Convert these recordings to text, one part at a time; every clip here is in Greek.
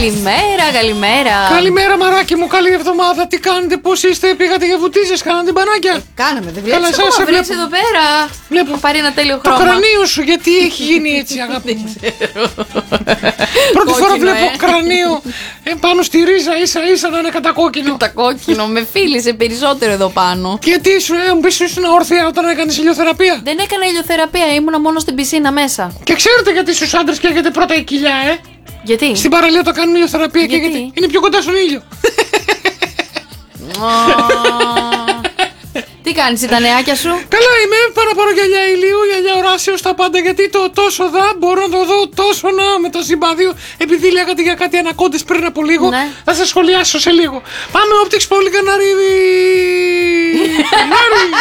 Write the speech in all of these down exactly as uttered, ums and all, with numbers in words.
Καλημέρα, καλημέρα. Καλημέρα, μαράκι μου, καλή εβδομάδα. Τι κάνετε, πώς είστε, πήγατε για βουτίζες, κάνατε μπανάκια? Ε, κάναμε, δεν βλέπεις Καλά, ακόμα, σας βλέπεις βλέπω. εδώ πέρα. Βλέπω. Θα πάρει ένα τέλειο Το χρώμα. κρανίο σου, γιατί έχει γίνει έτσι, αγάπη μου? Πρώτη φορά Κόκκινο, βλέπω ε. κρανίο ε, πάνω στη ρίζα, ίσα ίσα να είναι κατακόκκινο. Τα κόκκινο, με φίλησε περισσότερο εδώ πάνω. Γιατί σου, ε, μου πεις ήσουν όρθια όταν έκανες ηλιοθεραπεία? Δεν έκανα ηλιοθεραπεία, ήμουνα μόνο στην πισίνα μέσα. Και ξέρετε γιατί στους άντρες καίγεται πρώτα η κοιλιά, ε? Γιατί? Στην παραλία το κάνουν ηλιοθεραπεία και Γιατί? γιατί είναι πιο κοντά στον ήλιο. Τι κάνεις, τα νεάκια σου? Καλά είμαι, πάω να πάρω γυαλιά ηλίου, γυαλιά οράσεως, τα πάντα. Γιατί το τόσο δα μπορώ να το δω τόσο να με το συμπάθειο. Επειδή λέγατε για κάτι ανακόντες πριν από λίγο, Ναι. θα σας σχολιάσω σε λίγο. Πάμε Optics Poly Κανάρι. Κανάρι!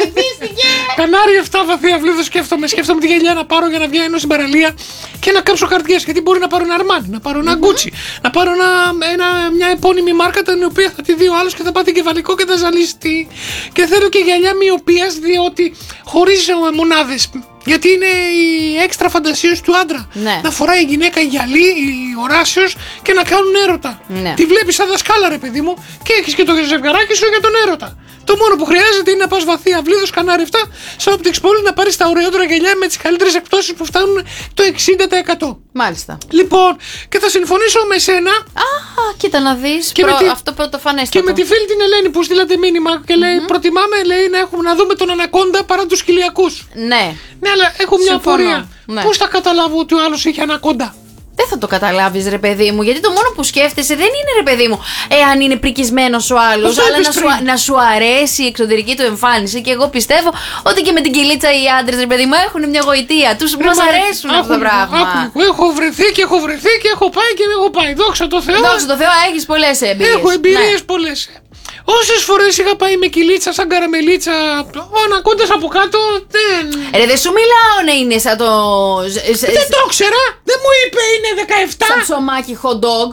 Κανάρι εφτά βαθύ αυλίδο σκέφτομαι. Σκέφτομαι τη γυαλιά να πάρω για να βγαίνω στην παραλία και να κάψω καρδιές. Γιατί μπορεί να πάρω ένα Αρμάνι, να πάρω ένα Gucci, να πάρω ένα, ένα, μια επώνυμη μάρκα την οποία θα τη δει ο άλλος και θα πάθει κεφαλικό και θα ζαλιστεί. Και θέλω και γυαλιά μοιοπίας, διότι χωρίς μονάδες. Γιατί είναι η έξτρα φαντασίωση του άντρα. Ναι. Να φοράει η γυναίκα γυαλί, η οράσεως και να κάνουν έρωτα. Ναι. Τη βλέπεις σαν δασκάλα, ρε παιδί μου, και έχεις και το ζευγαράκι σου για τον έρωτα. Το μόνο που χρειάζεται είναι να πας βαθύ αυλίδος Κανάρι εφτά στο Optics Poly να πάρεις τα ωραιότερα γυαλιά με τις καλύτερες εκπτώσεις που φτάνουν το εξήντα τοις εκατό. Μάλιστα. Λοιπόν, και θα συμφωνήσω με σένα Α, κοίτα να δεις. Και Προ... με τη- Αυτό πρωτοφανέστατο. και με τη φίλη την Ελένη που στείλατε μήνυμα και λέει: Προτιμάμε, λέει, να έχουμε να δούμε τον ανακόντα παρά τους κοιλιακούς. Ναι. Ναι, αλλά έχω μια Συμφωνώ. απορία. Ναι. Πώς θα καταλάβω ότι ο άλλος είχε ανακόντα? Δεν θα το καταλάβεις, ρε παιδί μου, γιατί το μόνο που σκέφτεσαι δεν είναι, ρε παιδί μου, εάν είναι πρικισμένος ο άλλος, Αυτό αλλά είπες να σου, πριν. να σου αρέσει η εξωτερική του εμφάνιση. Και εγώ πιστεύω ότι και με την κυλίτσα οι άντρες, ρε παιδί μου, έχουν μια γοητεία. Τους μας Ρε, μα, αρέσουν αυτά τα άκου, πράγματα. άκου, έχω βρεθεί και έχω βρεθεί και έχω πάει και έχω πάει. Δόξα τω Θεώ. Δόξα τω Θεώ, έχεις πολλές εμπειρίες. Έχω εμπειρίες Ναι. πολλές. Όσες φορές είχα πάει με κυλίτσα σαν καραμελίτσα, ο ανακόντας από κάτω δεν. Ρε, δεν σου μιλάω να είναι σαν το. σ- σ- Δεν το ήξερα. Δεν μου είπε είναι δεκαεπτά. Σαν ψωμάκι hot dog.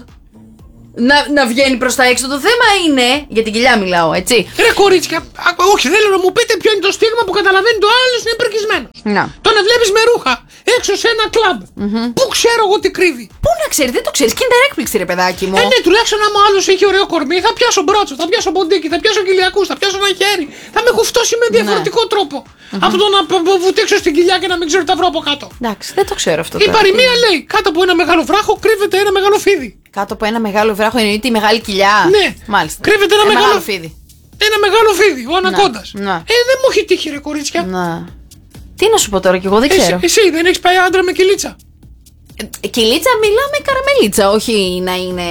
Να, να βγαίνει προς τα έξω. Το θέμα είναι. Για την κοιλιά μιλάω, έτσι. Ρε κορίτσια, α, όχι, θέλω να μου πείτε ποιο είναι το στίγμα που καταλαβαίνει το άλλο είναι πρικισμένος. Να. Το να βλέπεις με ρούχα έξω σε ένα κλαμπ. Πού ξέρω εγώ τι κρύβει? Πού να ξέρει, δεν το ξέρει. Kinder έκπληξη, ρε παιδάκι μου. Ε, ναι, τουλάχιστον άμα ο άλλος έχει ωραίο κορμί, θα πιάσω μπράτσο, θα πιάσω ποντίκι, θα πιάσω κοιλιακούς, θα πιάσω ένα χέρι. Θα με κουφτώσει με διαφορετικό τρόπο. Από το να π- π- βουτήξω στην κοιλιά και να μην ξέρω τι θα βρω από κάτω. Εντάξει, δεν το ξέρω αυτό. Η τώρα. παροιμία λέει: κάτω από ένα μεγάλο βράχο κρύβεται ένα μεγάλο φίδι. Κάτω από ένα μεγάλο βράχο εννοεί τη μεγάλη κοιλιά. Ναι. Μάλιστα. Κρύβεται ένα μεγάλο- φίδι. Ένα μεγάλο φίδι, ο ανακόντας. να. Ε, δεν μου έχει τύχει, ρε κορίτσια. Να. Τι να σου πω τώρα κι εγώ δεν Εσύ, ξέρω. εσύ δεν έχει πάει άντρα με κυλίτσα? Ε, Κυλίτσα μιλάμε καραμελίτσα, όχι να είναι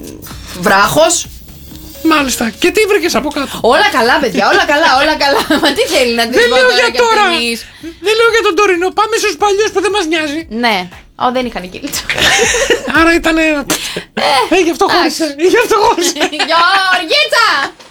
βράχος. Μάλιστα. Και τι βρήκες από κάτω? Όλα καλά, παιδιά, όλα καλά, όλα καλά. Μα τι θέλει να τη Δεν πω λέω τώρα για κι τώρα. αυτήν. Δεν λέω για τον τωρινό. πάμε στους παλιούς που δεν μας νοιάζει. Ναι. Ω, δεν είχαν κυλίτσα. Άρα ήταν. Ε, γι' αυτό χώρισε. Γι' αυτό χώρισε. Γεωργίτσα!